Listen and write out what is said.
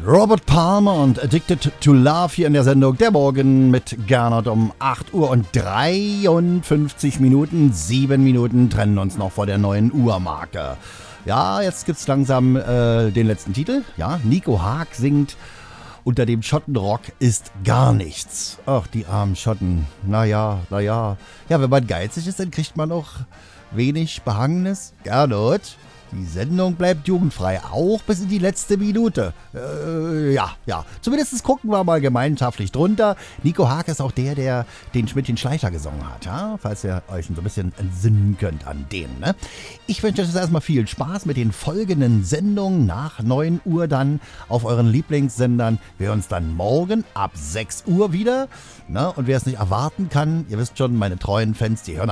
Robert Palmer und Addicted to Love hier in der Sendung Der Morgen mit Gernot um 8 Uhr und 53 Minuten. 7 Minuten trennen uns noch vor der 9 Uhr Marke. Ja, jetzt gibt's langsam den letzten Titel. Ja, Nico Haag singt Unter dem Schottenrock ist gar nichts. Ach, die armen Schotten. Naja. Ja, wenn man geizig ist, dann kriegt man auch wenig Behangenes. Gernot, die Sendung bleibt jugendfrei, auch bis in die letzte Minute. Ja. Zumindest gucken wir mal gemeinschaftlich drunter. Nico Haag ist auch der den Schmidtchen-Schleicher gesungen hat, ja? Falls ihr euch so ein bisschen entsinnen könnt an den, ne? Ich wünsche euch jetzt erstmal viel Spaß mit den folgenden Sendungen nach 9 Uhr dann auf euren Lieblingssendern. Wir hören uns dann morgen ab 6 Uhr wieder. Ne? Und wer es nicht erwarten kann, ihr wisst schon, meine treuen Fans, die hören